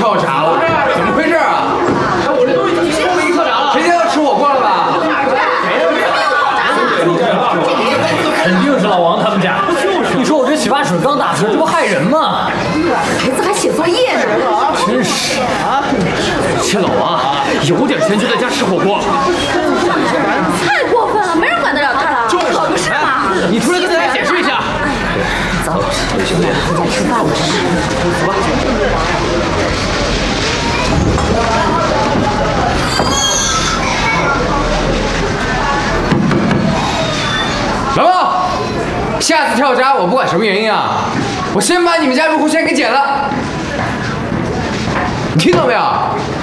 跳闸了，怎么回事啊？我这东西你说没跳闸了，谁家要吃火锅了吧？ 肯定是老王他们家。你说我这洗发水刚打出来，这不害人吗？ 孩子还写作业呢。 真是，这老王有点钱就在家吃火锅。 太过分了，没人管得了他了。好个事嘛！ 你出来跟大家解释一下。 走，我俩回家吃饭了。 走吧。 老王，下次跳闸我不管什么原因啊，我先把你们家入户线给剪了，你听到没有？